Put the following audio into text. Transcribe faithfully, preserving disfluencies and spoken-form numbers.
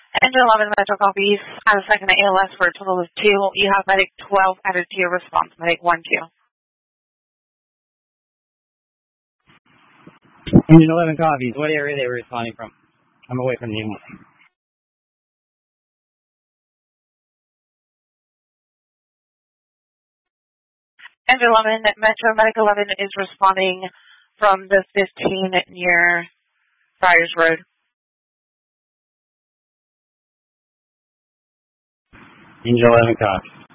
Engine eleven Metro copies. Out of second A L S for a total of two. You have medic twelve added to your response. Medic one two. Engine eleven copies. What area they were responding from? I'm away from the unit. Engine eleven Metro Medic eleven is responding from the fifteen near Friars Road. Engine eleven copies.